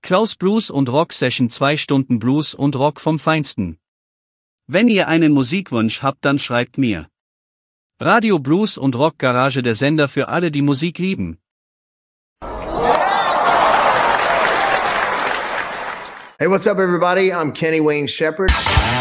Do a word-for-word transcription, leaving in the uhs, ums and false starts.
Klaus Blues und Rock Session, zwei Stunden Blues und Rock vom Feinsten. Wenn ihr einen Musikwunsch habt, dann schreibt mir. Radio Blues und Rock Garage, der Sender für alle, die Musik lieben. Hey, what's up, everybody? I'm Kenny Wayne Shepherd.